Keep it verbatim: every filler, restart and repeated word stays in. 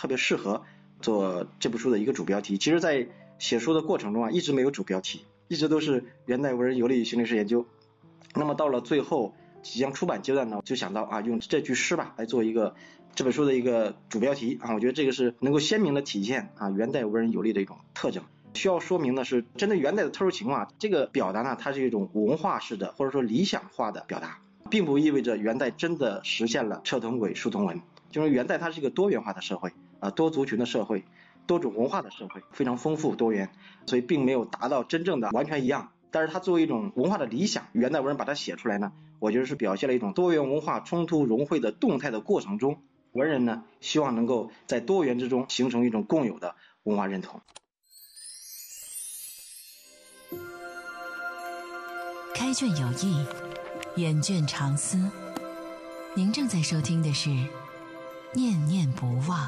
特别适合做这部书的一个主标题。其实在写书的过程中啊，一直没有主标题，一直都是元代文人游历与行历史研究。那么到了最后即将出版阶段呢，就想到啊，用这句诗吧来做一个这本书的一个主标题啊，我觉得这个是能够鲜明的体现啊元代文人游历的一种特征。需要说明的是，针对元代的特殊情况，这个表达呢，它是一种文化式的或者说理想化的表达，并不意味着元代真的实现了彻同轨、疏同文。就是元代它是一个多元化的社会啊，多族群的社会，多种文化的社会，非常丰富多元，所以并没有达到真正的完全一样。但是它作为一种文化的理想，元代文人把它写出来呢，我觉得是表现了一种多元文化冲突融汇的动态的过程中，文人呢希望能够在多元之中形成一种共有的文化认同。 开卷有益，远卷长思。您正在收听的是念念不忘。